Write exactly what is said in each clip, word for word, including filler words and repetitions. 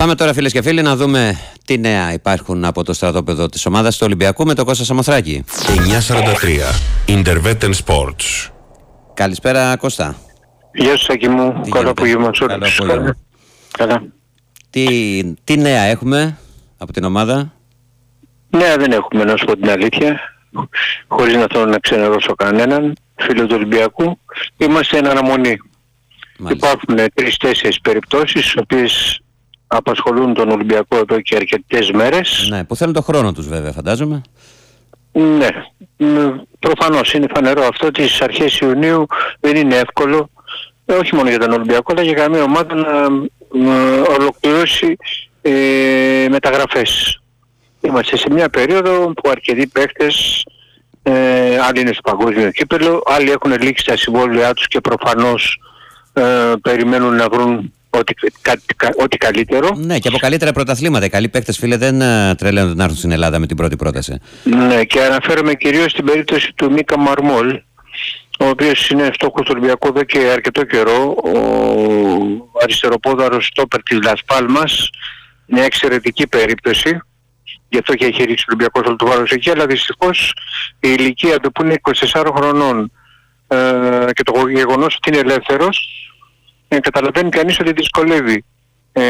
Πάμε τώρα, φίλες και φίλοι, να δούμε τι νέα υπάρχουν από το στρατόπεδο της ομάδας του Ολυμπιακού με τον Κώστα Σαμοθράκη. εννιακόσια σαράντα τρία Intervetten Sports. Καλησπέρα, Κώστα. Γεια σου, Σάκη μου. Καλό απόγευμα. Καλό απόγευμα. Καλά. Τι, τι νέα έχουμε από την ομάδα? Νέα δεν έχουμε, να σου πω την αλήθεια. Χωρίς να θέλω να ξενερώσω κανέναν φίλο του Ολυμπιακού. Είμαστε εν αναμονή. Μάλιστα. Υπάρχουν τρεις-τέσσερις περιπτώσεις, οι οποίες απασχολούν τον Ολυμπιακό εδώ και αρκετές μέρες. Ναι, που θέλουν το χρόνο τους βέβαια, φαντάζομαι. Ναι, προφανώς είναι φανερό αυτό ότι στις αρχές Ιουνίου δεν είναι εύκολο, όχι μόνο για τον Ολυμπιακό, αλλά για καμία ομάδα να ολοκληρώσει ε, μεταγραφές. Είμαστε σε μια περίοδο που αρκετοί παίκτες, ε, άλλοι είναι στο παγκόσμιο κύπελλο, άλλοι έχουν λήξει τα συμβόλαιά τους και προφανώς ε, περιμένουν να βρουν ό,τι, κα, κα, ό,τι καλύτερο. Ναι, και από καλύτερα πρωταθλήματα. Οι καλοί παίκτες, φίλε, δεν uh, τρελαίνονται να έρθουν στην Ελλάδα με την πρώτη πρόταση. Ναι, και αναφέρομαι κυρίως στην περίπτωση του Μίκα Μαρμόλ, ο οποίος είναι στόχος του Ολυμπιακού εδώ και αρκετό καιρό, ο αριστεροπόδαρος στόπερ της Λας Πάλμας, μια εξαιρετική περίπτωση, γι' αυτό και έχει ρίξει ο Ολυμπιακός όλο το βάρος εκεί, αλλά δυστυχώς η ηλικία του που είναι είκοσι τεσσάρων χρονών ε, και το γεγονός ότι είναι ελεύθερος, ε, καταλαβαίνει κανείς ότι δυσκολεύει ε,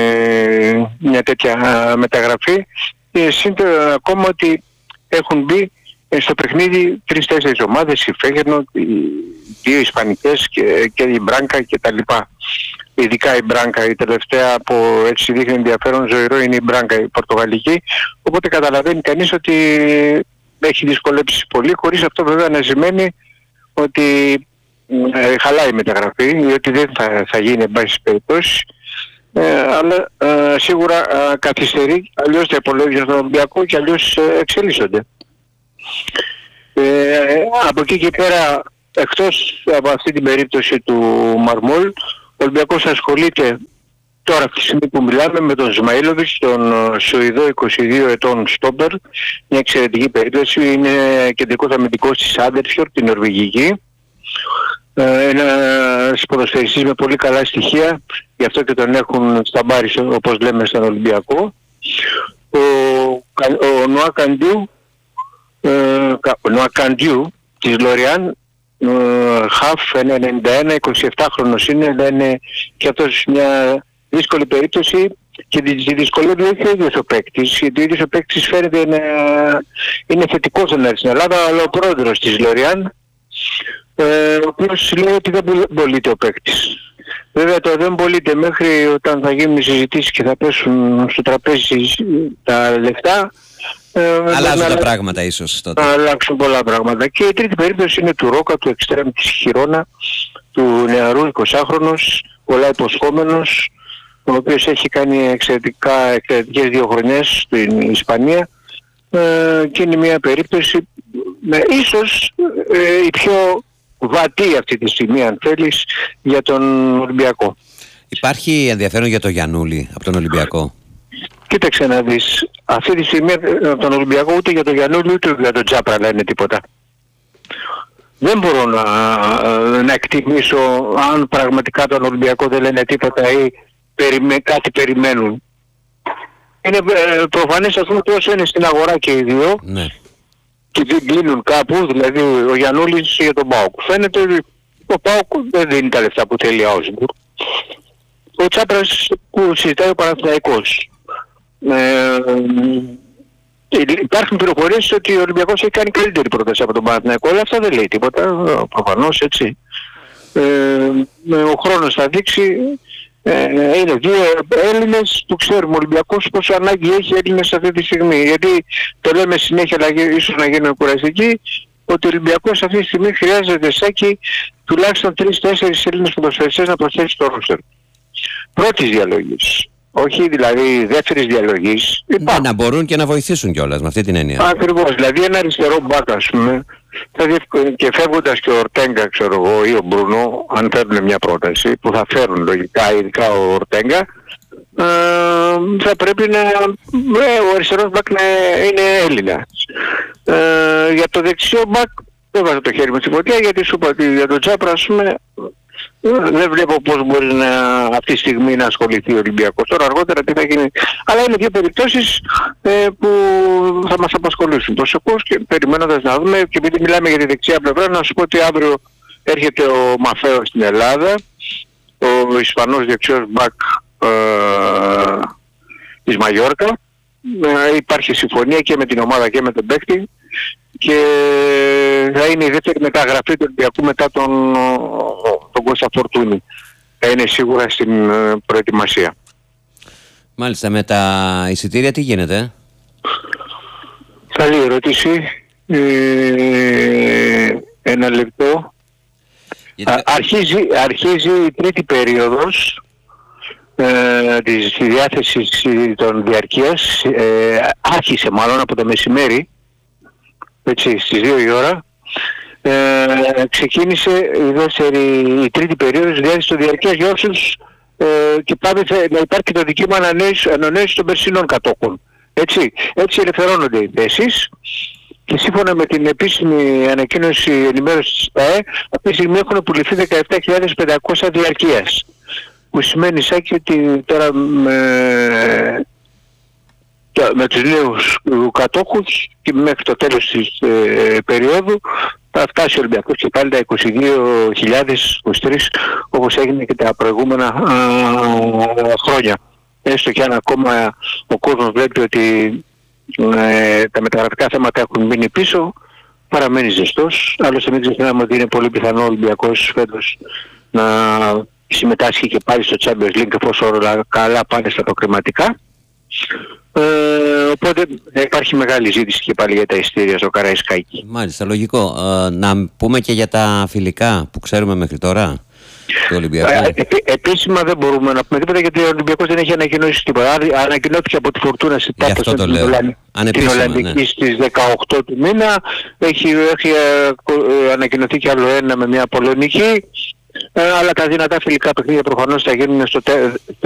μια τέτοια μεταγραφή, και σύντομα ακόμα ότι έχουν μπει στο παιχνίδι τρεις-τέσσερις ομάδες, η Φέγενο, οι δύο Ισπανικές και, και η Μπράνκα και τα λοιπά. Ειδικά η Μπράνκα, η τελευταία που έτσι δείχνει ενδιαφέρον ζωηρό είναι η Μπράνκα, η Πορτογαλική. Οπότε καταλαβαίνει κανείς ότι έχει δυσκολέψει πολύ, χωρίς αυτό βέβαια να σημαίνει ότι ε, χαλάει η μεταγραφή ή ότι δεν θα, θα γίνει εν πάση περιπτώσει. Ε, αλλά ε, σίγουρα ε, καθυστερεί, αλλιώς τα υπολόγιζε στον Ολυμπιακό και αλλιώς ε, εξελίσσονται. Ε, από εκεί και πέρα, εκτός από αυτή την περίπτωση του Μαρμόλ, ο Ολυμπιακός ασχολείται τώρα αυτή τη στιγμή που μιλάμε με τον Σμαΐλοβιτς, τον Σουηδό είκοσι δύο ετών στόπερ, μια εξαιρετική περίπτωση, είναι κεντρικός αμυντικός της Άντερφιορτ, την Νορβηγική, ε, ένας ποδοσφαιριστής με πολύ καλά στοιχεία, γι' αυτό και τον έχουν στα μπάρι, όπως λέμε, στον Ολυμπιακό. Ο, ο Νοά Καντιού, ο Νοά Καντιού της Λοριάν, Χαφ, ένα ενενήντα ένα, είκοσι επτά χρονος είναι, αλλά είναι και αυτός μια δύσκολη περίπτωση και τη δυσκολεύει όχι ο ίδιος ο παίκτης, γιατί ο ίδιος ο παίκτης φαίνεται να είναι θετικός να έρθει στην Ελλάδα, αλλά ο πρόεδρος της Λοριάν, ε, ο οποίος λέει ότι δεν πωλείται ο παίκτης. Βέβαια το δεν πωλείται μέχρι όταν θα γίνουν οι συζητήσεις και θα πέσουν στο τραπέζι τα λεφτά. Ε, αλλάζουν τα πράγματα ίσως τότε. Θα αλλάξουν πολλά πράγματα. Και η τρίτη περίπτωση είναι του Ρόκα, του εξτρέμ της Χιρόνα, του νεαρού εικοσάχρονος, πολλά υποσχόμενος, ο οποίος έχει κάνει εξαιρετικά, εξαιρετικές δύο χρονιές στην Ισπανία, ε, και είναι μια περίπτωση ε, ίσως ε, η πιο βατή αυτή τη στιγμή, αν θέλεις, για τον Ολυμπιακό. Υπάρχει ενδιαφέρον για το Γιαννούλη από τον Ολυμπιακό? Κοίταξε να δεις, αυτή τη στιγμή από τον Ολυμπιακό ούτε για τον Γιαννούλη ούτε για τον Τζάπρα λένε τίποτα. Δεν μπορώ να, να εκτιμήσω αν πραγματικά τον Ολυμπιακό δεν λένε τίποτα ή περιμέ, κάτι περιμένουν. Είναι ε, προφανές αυτό ότι όσο είναι στην αγορά και οι δύο, ναι, και δεν κλείνουν κάπου, δηλαδή ο Γιαννούλης για τον ΠΑΟΚ. Φαίνεται ότι ο ΠΑΟΚ δεν δίνει τα λεφτά που θέλει η Άουσμπουργκ. Ο Τσάπρας που συζητάει ο Παναθηναϊκός. Ε, υπάρχουν πληροφορίες ότι ο Ολυμπιακός έχει κάνει καλύτερη πρόταση από τον Παναθηναϊκό, αλλά αυτό δεν λέει τίποτα, προφανώς έτσι. Ε, ο χρόνος θα δείξει. Ε, είναι δύο Έλληνες που ξέρουμε ο Ολυμπιακός πόσο ανάγκη έχει Έλληνες αυτή τη στιγμή, γιατί το λέμε συνέχεια, αλλά ίσως να γίνουμε κουραστικοί, ότι ο Ολυμπιακός αυτή τη στιγμή χρειάζεται Σάκη τουλάχιστον τρεις-τέσσερις Έλληνες ποδοσφαιριστές να προσθέσει στο ρόστερ. Πρώτης διαλογής, όχι δηλαδή δεύτερης διαλογής. Ναι, να μπορούν και να βοηθήσουν κιόλας με αυτή την έννοια. Ακριβώς, δηλαδή ένα αριστερό μπακ, ας πούμε, θα διευκολ... και φεύγοντας και ο Ορτέγκα, ξέρω εγώ, ή ο Μπρουνό, αν φέρουν μια πρόταση που θα φέρουν λογικά, ειδικά ο Ορτέγκα, ε, θα πρέπει να ε, ο αριστερός μπακ να είναι Έλληνα. Ε, για το δεξιό μπακ δεν βάζω το χέρι μου στη φωτιά, γιατί σου είπα ότι για τον Τσάπρα, ας πούμε, δεν βλέπω πώς μπορεί να, αυτή τη στιγμή να ασχοληθεί ο Ολυμπιακός. Τώρα αργότερα τι θα γίνει. Αλλά είναι δύο περιπτώσεις ε, που θα μας απασχολήσουν προσεχώς και περιμένοντας να δούμε. Και επειδή μιλάμε για τη δεξιά πλευρά, να σου πω ότι αύριο έρχεται ο Μαφέο στην Ελλάδα, ο Ισπανός δεξιός μπακ ε, της Μαγιόρκα. Ε, υπάρχει συμφωνία και με την ομάδα και με τον παίκτη και θα είναι η δεύτερη μεταγραφή του Ολυμπιακού μετά τον, τον Κώστα Φορτούνη. Θα είναι σίγουρα στην προετοιμασία. Μάλιστα, με τα εισιτήρια τι γίνεται? Καλή ερώτηση. Ε, ένα λεπτό. Γιατί... Α, αρχίζει, αρχίζει η τρίτη περίοδος ε, της διάθεσης των διαρκείας. Ε, άρχισε μάλλον από το μεσημέρι, έτσι, στις δύο η ώρα. Ε, ξεκίνησε η, δεύτερη, η τρίτη περίοδος διάθεση των διαρκείας για όσους ε, και πάμε να υπάρχει το δικαίωμα ανανέωσης των περσινών κατόχων. Έτσι, έτσι ελευθερώνονται οι θέσεις και σύμφωνα με την επίσημη ανακοίνωση ενημέρωση της ΠΑΕ αυτή τη στιγμή έχουν πουληθεί δεκαεπτά χιλιάδες πεντακόσια διαρκείας, που σημαίνει Σάκη ότι τώρα με, με τους νέους κατόχους και μέχρι το τέλος της ε, περίοδου θα φτάσει ο Ολυμπιακός και πάλι τα είκοσι δύο χιλιάδες είκοσι τρεις όπως έγινε και τα προηγούμενα α, χρόνια. Έστω και αν ακόμα ο κόσμος βλέπει ότι ε, τα μεταγραφικά θέματα έχουν μείνει πίσω, παραμένει ζεστός. Άλλωστε μην ξεχνάμε ότι είναι πολύ πιθανό ο Ολυμπιακός φέτος να συμμετάσχει και πάλι στο Champions League εφόσον όλα καλά πάνε στα προκριματικά. Ε, οπότε υπάρχει μεγάλη ζήτηση και πάλι για τα εισιτήρια στο Καραϊσκάκι. Μάλιστα, λογικό. Ε, να πούμε και για τα φιλικά που ξέρουμε μέχρι τώρα του Ολυμπιακού. Ε, επί, επίσημα δεν μπορούμε να πούμε τίποτα γιατί ο Ολυμπιακός δεν έχει ανακοινώσει τίποτα. Ανακοινώθηκε από τη Φορτούνα στην Τάπος την Ολλανδική ναι. στις δεκαοκτώ του μήνα. Έχει, έχει ε, ανακοινωθεί και άλλο ένα με μια πολωνική. Ε, αλλά τα δυνατά φιλικά παιχνίδια προφανώς θα γίνουν στο τέλος.